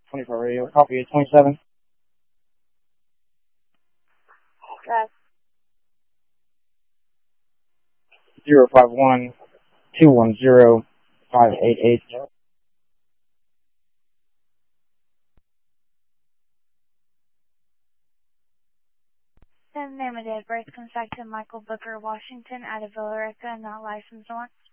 24 radio. Copy 27. Yes. 051 210 5880. And name of date of birth comes back to Michael Booker, Washington, out of Villa Rica, not licensed on.